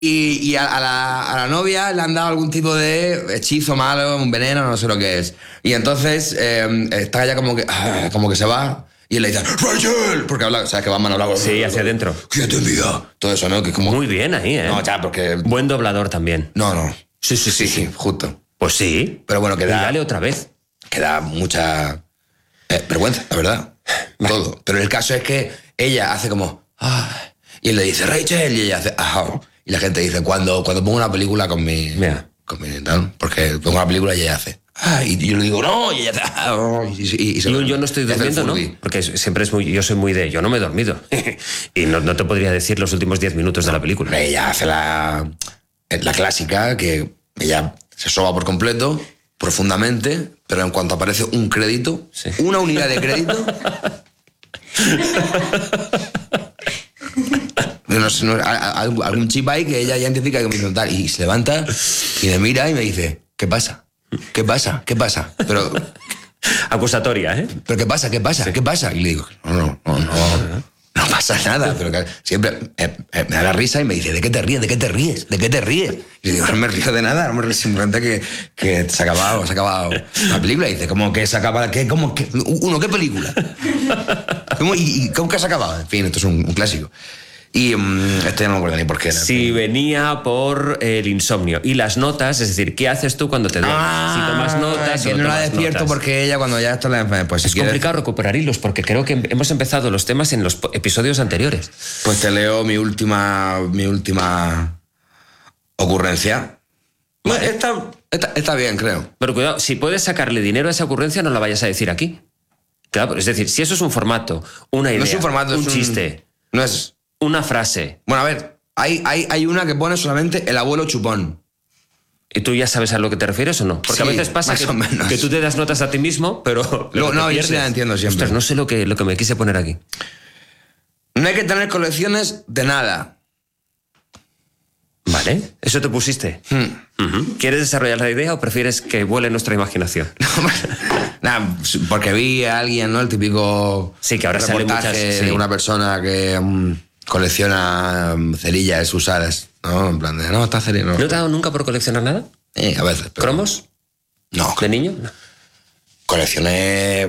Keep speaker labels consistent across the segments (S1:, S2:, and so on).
S1: Y a la novia le han dado algún tipo de hechizo malo, un veneno, no sé lo que es. Y entonces está ella como que se va. Y él le dice, ¡Rachel! Porque habla, ¿sabes que Batman habla?
S2: Sí, hacia adentro.
S1: ¿Qué te envía? Todo eso, ¿no? Que es como...
S2: Muy bien ahí, ¿eh?
S1: No, ya, porque...
S2: Buen doblador también.
S1: No. Sí, justo.
S2: Pues sí.
S1: Pero bueno,
S2: Y dale otra vez.
S1: Que da mucha vergüenza, la verdad. Vale. Todo. Pero el caso es que ella hace como... y él le dice, Rachel, y ella hace... Y la gente dice, cuando pongo una película con mi...
S2: Mira.
S1: Con mi tal, porque pongo una película y ella hace... y yo le digo, no, y ella hace... y
S2: yo no estoy durmiendo, ¿no? Porque siempre es yo soy muy de... Yo no me he dormido. Y no te podría decir los últimos 10 minutos de la película.
S1: Ella hace la clásica, que ella se soba por completo, profundamente, pero en cuanto aparece un crédito, una unidad de crédito... algún chip ahí que ella ya identifica que me dice tal, y se levanta y me mira y me dice, ¿qué pasa? Pero
S2: acusatoria, ¿eh?
S1: ¿Pero qué pasa? ¿Qué pasa? Y le digo, no pasa nada, pero que siempre me da la risa y me dice, ¿de qué te ríes? Y le digo, no me río de nada, simplemente que se ha acabado la película. Y dice, ¿cómo que se acaba? ¿Qué película? ¿Cómo que se ha acabado? En fin, esto es un clásico. Y ya no me acuerdo ni por qué.
S2: Si venía por el insomnio. Y las notas, es decir, ¿qué haces tú cuando te duermes? Si tomas notas
S1: que
S2: o
S1: no la
S2: tomas
S1: despierto
S2: notas.
S1: Porque ella cuando ya está la... Pues
S2: es complicado recuperar hilos porque creo que hemos empezado los temas en los episodios anteriores.
S1: Pues te leo mi última ocurrencia.
S2: Vale.
S1: Está bien, creo.
S2: Pero cuidado, si puedes sacarle dinero a esa ocurrencia, no la vayas a decir aquí. Claro, es decir, si eso es un formato, una idea,
S1: no es un formato,
S2: un chiste,
S1: no es
S2: una frase.
S1: Bueno, a ver, hay una que pone solamente el abuelo chupón.
S2: ¿Y tú ya sabes a lo que te refieres o no? Porque
S1: sí,
S2: a veces pasa que tú te das notas a ti mismo, pero...
S1: No, yo sí la entiendo siempre.
S2: Ostras, no sé lo que me quise poner aquí.
S1: No hay que tener colecciones de nada.
S2: Vale, eso te pusiste. ¿Quieres desarrollar la idea o prefieres que vuele nuestra imaginación?
S1: Nada, porque vi a alguien, ¿no? El típico...
S2: Sí, que ahora sale muchas...
S1: de una persona que colecciona cerillas usadas, ¿no? En plan de, no, está cerilla, no.
S2: ¿No te ha dado nunca por coleccionar nada?
S1: A veces. Pero...
S2: ¿Cromos?
S1: No.
S2: ¿De niño? No.
S1: Coleccioné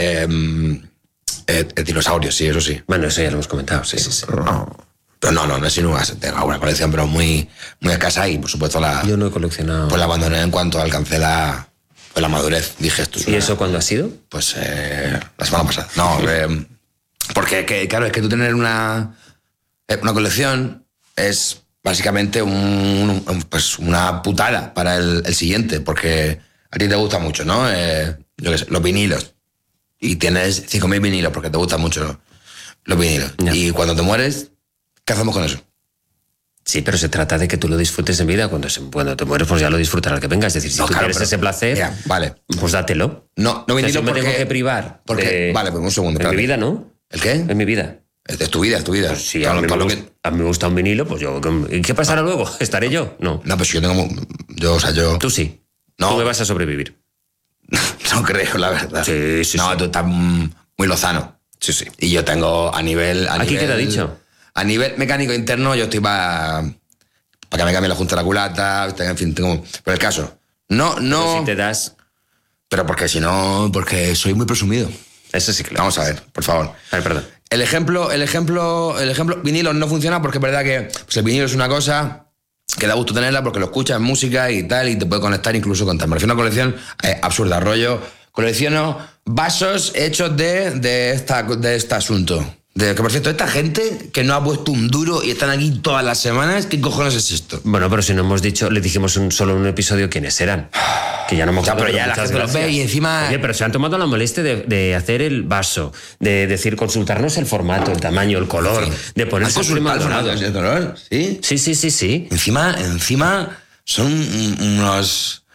S1: dinosaurios, sí, eso sí.
S2: Bueno, eso ya lo hemos comentado, sí.
S1: Pero no es inútil. Tengo una colección, pero muy escasa y, por supuesto,
S2: yo no he coleccionado...
S1: Pues la abandoné en cuanto alcancé la madurez. Dije esto.
S2: ¿Y eso cuándo ha sido?
S1: Pues la semana pasada. No, porque, claro, es que tú tener una colección es básicamente pues una putada para el siguiente, porque a ti te gusta mucho, ¿no? Yo qué sé, los vinilos. Y tienes 5.000 vinilos porque te gustan mucho los vinilos. Ya. Y cuando te mueres, ¿qué hacemos con eso?
S2: Sí, pero se trata de que tú lo disfrutes en vida. Cuando te mueres, pues ya lo disfrutarás que venga. Es decir, si tú quieres ese placer,
S1: ya, vale.
S2: Pues dátelo.
S1: No vinilo,
S2: si me tengo que privar.
S1: Vale, pues un segundo.
S2: En mi vida, ¿no?
S1: ¿El qué?
S2: En mi vida.
S1: Es tu vida.
S2: Pues sí, a mí me gusta un vinilo, pues yo... ¿Y qué pasará luego? ¿Estaré yo? No.
S1: No, pues yo tengo... Yo...
S2: Tú sí.
S1: No.
S2: Tú me vas a sobrevivir.
S1: No creo, la verdad.
S2: Sí.
S1: No, tú estás muy lozano.
S2: Sí.
S1: Y yo tengo a nivel...
S2: ¿Aquí queda dicho?
S1: A nivel mecánico interno, yo estoy para que me cambie la junta de la culata, en fin, tengo... Pero el caso, no...
S2: Pero si te das...
S1: Pero porque porque soy muy presumido.
S2: Eso sí que lo
S1: Vamos a ver, por favor.
S2: A ver, perdón.
S1: El ejemplo, vinilo no funciona porque es verdad que pues el vinilo es una cosa que da gusto tenerla porque lo escuchas en música y tal, y te puede conectar incluso con tal. Me refiero a una colección absurda, rollo. Colecciono vasos hechos de este asunto. Que por cierto, esta gente que no ha puesto un duro y están aquí todas las semanas, ¿qué cojones es esto?
S2: Bueno, pero si no hemos dicho, le dijimos solo en un episodio quiénes eran. Que ya no hemos
S1: pero ya la gente lo ve y encima...
S2: Oye, pero se han tomado la molestia de hacer el vaso, de decir, consultarnos el formato, el tamaño, el color, sí. De ponerse el
S1: color. ¿Sí?
S2: Sí.
S1: Encima son unos...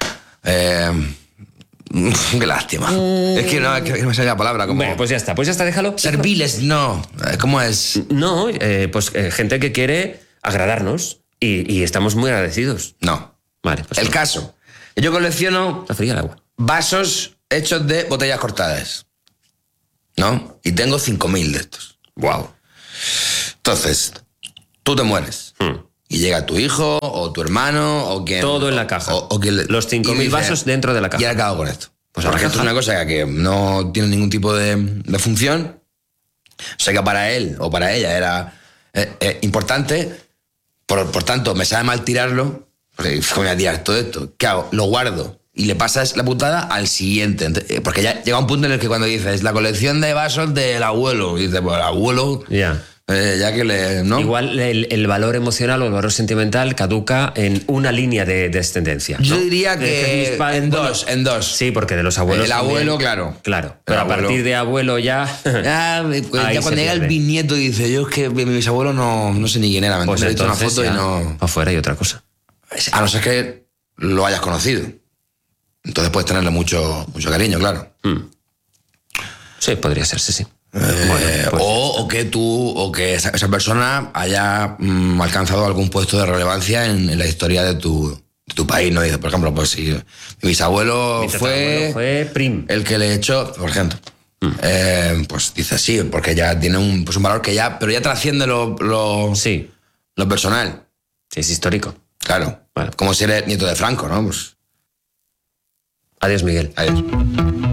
S1: Qué lástima. Es que no me sale la palabra. Como...
S2: Bueno, pues ya está, déjalo.
S1: Serviles, no. ¿Cómo es?
S2: No, gente que quiere agradarnos y estamos muy agradecidos.
S1: No.
S2: Vale, pues
S1: el
S2: no.
S1: caso. Yo colecciono...
S2: Está fría el agua.
S1: Vasos hechos de botellas cortadas. ¿No? Y tengo 5.000 de estos.
S2: Wow.
S1: Entonces, tú te mueres. y llega tu hijo o tu hermano o quien...
S2: Todo en la caja. Los 5.000 vasos dentro de la caja.
S1: Y ahora qué hago con esto.
S2: Pues
S1: porque esto es una cosa que no tiene ningún tipo de función. O sea que para él o para ella era importante. Por tanto, me sabe mal tirarlo. Porque voy a tirar todo esto. ¿Qué hago? Lo guardo. Y le pasas la putada al siguiente. Porque ya llega un punto en el que cuando dices la colección de vasos del abuelo, y dices, pues el abuelo, ya que le... ¿no?
S2: Igual el valor emocional o el valor sentimental caduca en una línea de descendencia, ¿no?
S1: Yo diría que en dos.
S2: Sí, porque de los abuelos...
S1: El abuelo,
S2: también, claro. Pero a partir de abuelo ya...
S1: ya cuando llega el bisnieto dice, yo es que mi bisabuelo no sé ni quién era.
S2: Pues
S1: he visto una
S2: entonces
S1: foto y no...
S2: Afuera hay otra cosa.
S1: A no ser que lo hayas conocido. Entonces puedes tenerle mucho cariño, claro.
S2: Sí, podría ser, sí.
S1: O que esa persona haya alcanzado algún puesto de relevancia en la historia de tu país, ¿no? Dice, por ejemplo, pues si mi bisabuelo
S2: fue prim,
S1: el que le echó, por ejemplo, pues dice sí, porque ya tiene un valor que ya, pero ya trasciende lo personal.
S2: Sí, es histórico.
S1: Claro. Como si eres nieto de Franco, ¿no? Pues...
S2: Adiós, Miguel.
S1: Adiós.